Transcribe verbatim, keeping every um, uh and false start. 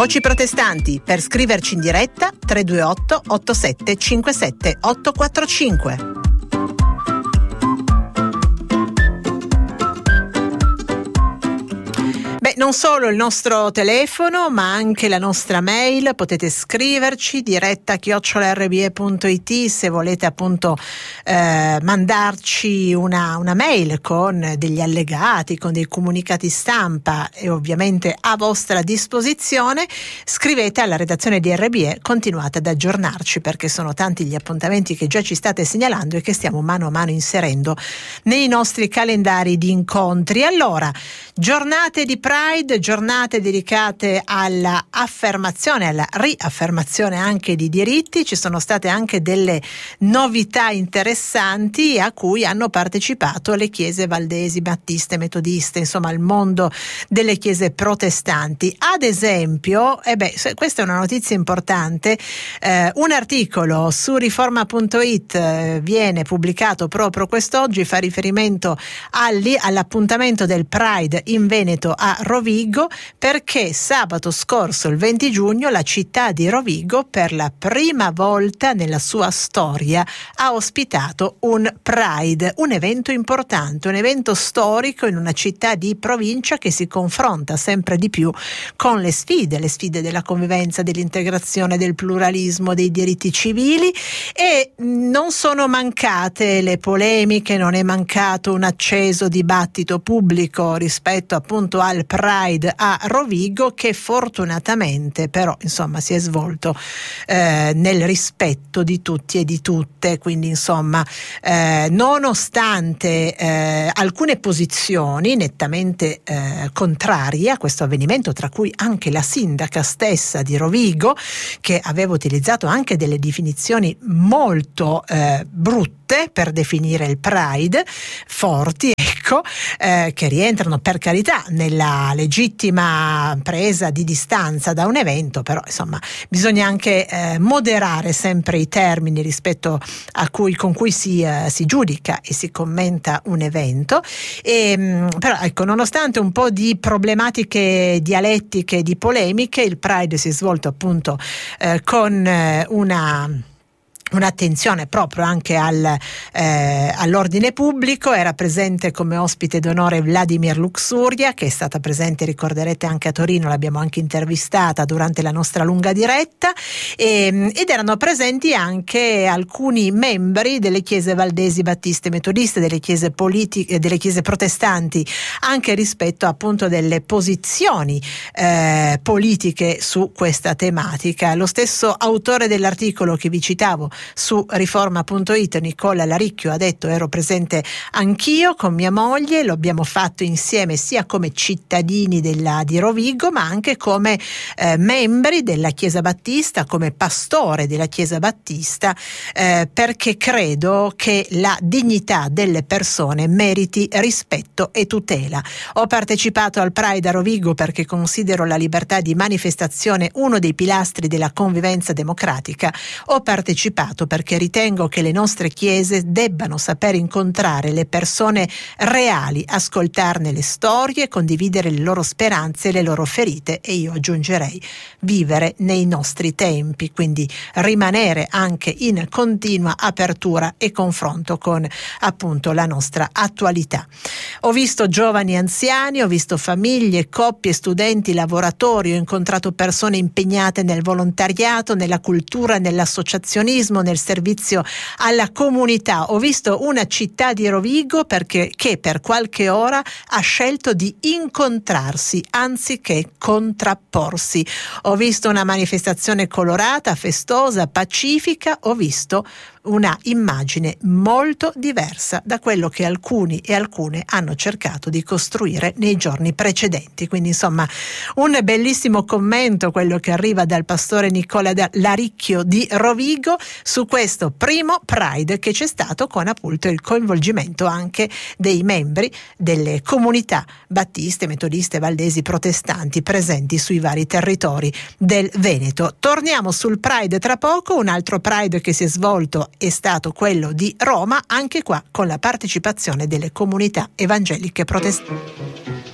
Voci protestanti. Per scriverci in diretta tre due otto otto sette cinque sette otto quattro cinque. Beh, non solo il nostro telefono, ma anche la nostra mail. Potete scriverci diretta chiocciola erre bi e punto it se volete appunto eh, mandarci una, una mail con degli allegati, con dei comunicati stampa e ovviamente a vostra disposizione. Scrivete alla redazione di R B E, continuate ad aggiornarci perché sono tanti gli appuntamenti che già ci state segnalando e che stiamo mano a mano inserendo nei nostri calendari di incontri. Allora, giornate di Pride, giornate dedicate alla affermazione, alla riaffermazione anche di diritti. Ci sono state anche delle novità interessanti a cui hanno partecipato le chiese valdesi, battiste, metodiste, insomma il mondo delle chiese protestanti. Ad esempio, e beh, questa è una notizia importante, eh, un articolo su riforma punto it eh, viene pubblicato proprio quest'oggi, fa riferimento alli, all'appuntamento del Pride in Veneto a Rovigo, perché sabato scorso, il venti giugno, la città di Rovigo per la prima volta nella sua storia ha ospitato un Pride, un evento importante, un evento storico in una città di provincia che si confronta sempre di più con le sfide, le sfide della convivenza, dell'integrazione, del pluralismo, dei diritti civili, e non sono mancate le polemiche, non è mancato un acceso dibattito pubblico rispetto appunto al Pride a Rovigo, che fortunatamente però insomma si è svolto eh, nel rispetto di tutti e di tutte, quindi insomma eh, nonostante eh, alcune posizioni nettamente eh, contrarie a questo avvenimento, tra cui anche la sindaca stessa di Rovigo, che aveva utilizzato anche delle definizioni molto eh, brutte per definire il Pride, forti, ecco, eh, che rientrano per carità nella legittima presa di distanza da un evento, però insomma bisogna anche eh, moderare sempre i termini rispetto a cui con cui si, eh, si giudica e si commenta un evento. E, mh, però ecco, nonostante un po' di problematiche dialettiche, di polemiche, il Pride si è svolto appunto eh, con eh, una un'attenzione proprio anche al, eh, all'ordine pubblico. Era presente come ospite d'onore Vladimir Luxuria, che è stata presente, ricorderete, anche a Torino, l'abbiamo anche intervistata durante la nostra lunga diretta, e, ed erano presenti anche alcuni membri delle chiese valdesi, battiste, metodiste, delle chiese politiche, delle chiese protestanti, anche rispetto appunto delle posizioni eh, politiche su questa tematica. Lo stesso autore dell'articolo che vi citavo su riforma punto it, Nicola Laricchio, ha detto: ero presente anch'io con mia moglie, lo abbiamo fatto insieme sia come cittadini della, di Rovigo, ma anche come eh, membri della Chiesa Battista, come pastore della Chiesa Battista, eh, perché credo che la dignità delle persone meriti rispetto e tutela. Ho partecipato al Pride a Rovigo perché considero la libertà di manifestazione uno dei pilastri della convivenza democratica. Ho partecipato perché ritengo che le nostre chiese debbano saper incontrare le persone reali, ascoltarne le storie, condividere le loro speranze e le loro ferite, e io aggiungerei vivere nei nostri tempi, quindi rimanere anche in continua apertura e confronto con appunto la nostra attualità. Ho visto giovani e anziani, ho visto famiglie, coppie, studenti, lavoratori, ho incontrato persone impegnate nel volontariato, nella cultura, nell'associazionismo, nel servizio alla comunità. Ho visto una città di Rovigo perché che per qualche ora ha scelto di incontrarsi anziché contrapporsi. Ho visto una manifestazione colorata, festosa, pacifica. Ho visto una immagine molto diversa da quello che alcuni e alcune hanno cercato di costruire nei giorni precedenti. Quindi insomma un bellissimo commento quello che arriva dal pastore Nicola Laricchio di Rovigo su questo primo Pride che c'è stato, con appunto il coinvolgimento anche dei membri delle comunità battiste, metodiste, valdesi, protestanti presenti sui vari territori del Veneto. Torniamo sul Pride tra poco. Un altro Pride che si è svolto è stato quello di Roma, anche qua con la partecipazione delle comunità evangeliche protestanti.